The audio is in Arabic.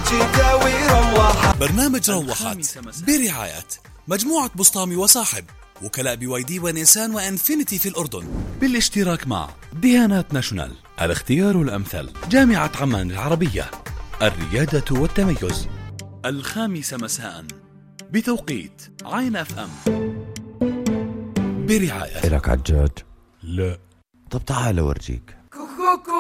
برنامج روحت برعاية مجموعة بسطامي وصاحب، وكلاء BYD ونيسان وإنفينيتي في الأردن، بالاشتراك مع ديانات ناشونال، الاختيار الأمثل، جامعة عمان العربية، الريادة والتميز، 5 مساء بتوقيت عين FM، برعاية. إلك عجاج؟ لا. طب تعال أورجيك.